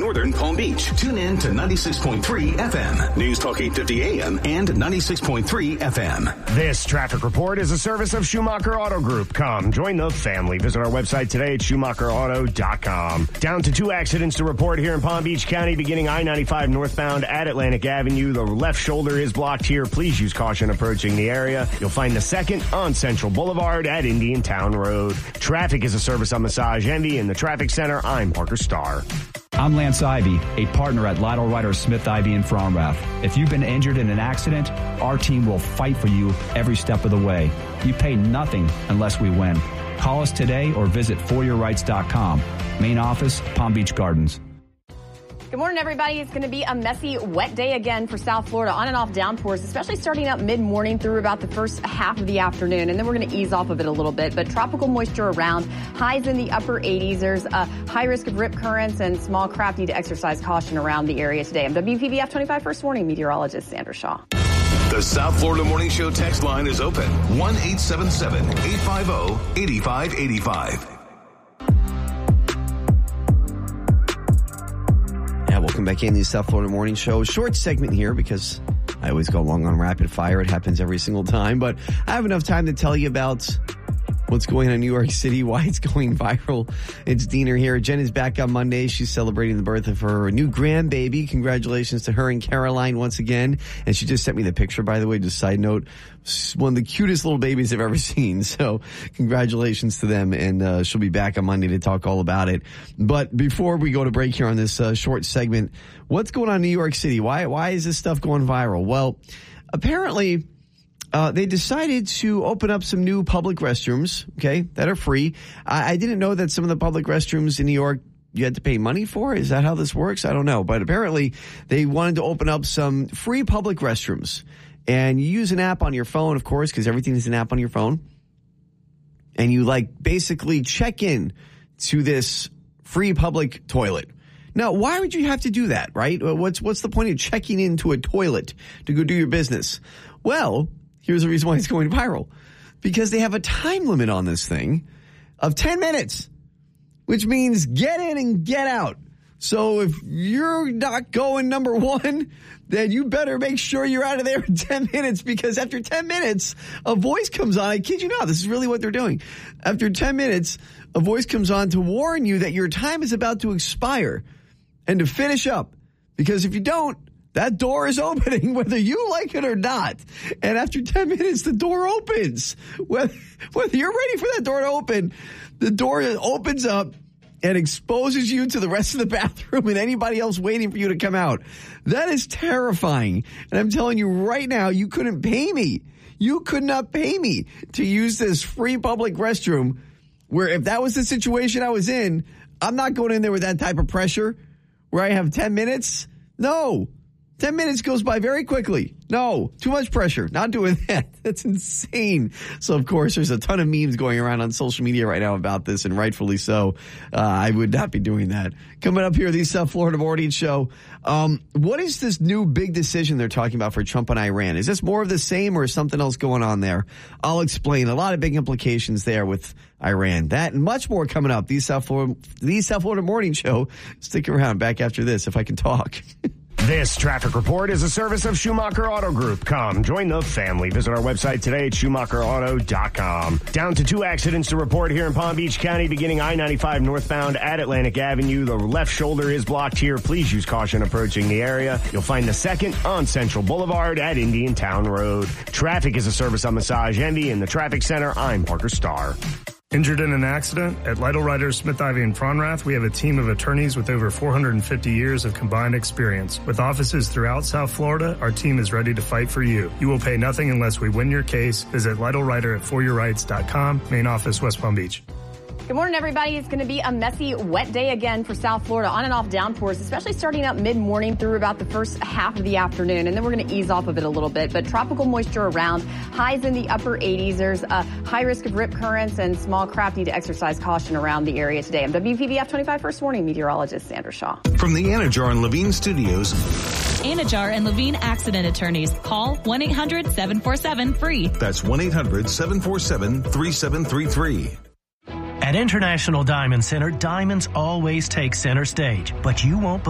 northern Palm Beach. Tune in to 96.3 FM, News Talk 850 AM, and 96.3 FM. This traffic report is a service of Schumacher Auto Group. Come, join the family. Visit our website today at SchumacherAuto.com. Down to 2 accidents to report here in Palm Beach County, beginning I-95 northbound at Atlantic Avenue. The left shoulder is blocked here. Please use caution approaching the area. You'll find the second on Central Boulevard at Indian Town Road. Traffic is a service on Massage Envy. In the traffic center, I'm Parker Starr. I'm Lance Ivy, a partner at Lytle Ryder Smith Ivy in Fromrath. If you've been injured in an accident, our team will fight for you every step of the way. You pay nothing unless we win. Call us today or visit foryourrights.com. Main office, Palm Beach Gardens. Good morning, everybody. It's going to be a messy, wet day again for South Florida. On and off downpours, especially starting up mid-morning through about the first half of the afternoon. And then we're going to ease off of it a little bit. But tropical moisture around, highs in the upper 80s. There's a high risk of rip currents and small craft. Need to exercise caution around the area today. I'm WPBF 25 First Warning meteorologist Sandra Shaw. The South Florida Morning Show text line is open. 1-877-850-8585. Welcome back in the South Florida Morning Show. Short segment here because I always go long on rapid fire. It happens every single time, but I have enough time to tell you about what's going on in New York City, why it's going viral. It's Diener here. Jen is back on Monday. She's celebrating the birth of her new grandbaby. Congratulations to her and Caroline once again. And she just sent me the picture, by the way, just side note. One of the cutest little babies I've ever seen. So congratulations to them. And she'll be back on Monday to talk all about it. But before we go to break here on this short segment, what's going on in New York City? Why is this stuff going viral? Well, apparently they decided to open up some new public restrooms, okay, that are free. I didn't know that some of the public restrooms in New York you had to pay money for. Is that how this works? I don't know. But apparently they wanted to open up some free public restrooms. And you use an app on your phone, of course, because everything is an app on your phone. And you basically check in to this free public toilet. Now, why would you have to do that, right? What's the point of checking into a toilet to go do your business? Well, here's the reason why it's going viral. Because they have a time limit on this thing of 10 minutes, which means get in and get out. So if you're not going number one, then you better make sure you're out of there in 10 minutes, because after 10 minutes, a voice comes on. I kid you not, this is really what they're doing. After 10 minutes, a voice comes on to warn you that your time is about to expire and to finish up. Because if you don't, that door is opening whether you like it or not. And after 10 minutes, the door opens. Whether you're ready for that door to open, the door opens up and exposes you to the rest of the bathroom and anybody else waiting for you to come out. That is terrifying. And I'm telling you right now, you couldn't pay me. You could not pay me to use this free public restroom where if that was the situation I was in, I'm not going in there with that type of pressure where I have 10 minutes. No. 10 minutes goes by very quickly. No, too much pressure. Not doing that. That's insane. So, of course, there's a ton of memes going around on social media right now about this, and rightfully so. I would not be doing that. Coming up here, the South Florida Morning Show. What is this new big decision they're talking about for Trump and Iran? Is this more of the same or is something else going on there? I'll explain. A lot of big implications there with Iran. That and much more coming up. The South Florida Morning Show. Stick around. Back after this, if I can talk. This traffic report is a service of Schumacher Auto Group. Come, join the family. Visit our website today at SchumacherAuto.com. Down to 2 accidents to report here in Palm Beach County, beginning I-95 northbound at Atlantic Avenue. The left shoulder is blocked here. Please use caution approaching the area. You'll find the second on Central Boulevard at Indian Town Road. Traffic is a service on Massage Envy. In the traffic center, I'm Parker Starr. Injured in an accident? At Lytle Ryder Smith Ivy in Fromrath, we have a team of attorneys with over 450 years of combined experience. With offices throughout South Florida, our team is ready to fight for you. You will pay nothing unless we win your case. Visit Lytle Ryder at foryourrights.com. Main office, West Palm Beach. Good morning, everybody. It's going to be a messy, wet day again for South Florida. On and off downpours, especially starting up mid-morning through about the first half of the afternoon. And then we're going to ease off of it a little bit. But tropical moisture around, highs in the upper 80s. There's a high risk of rip currents and small craft. Need to exercise caution around the area today. I'm WPBF 25 First Warning meteorologist Sandra Shaw. From the Anajar and Levine Studios. Anajar and Levine Accident Attorneys. Call 1-800-747-FREE. That's 1-800-747-3733. At International Diamond Center, diamonds always take center stage, but you won't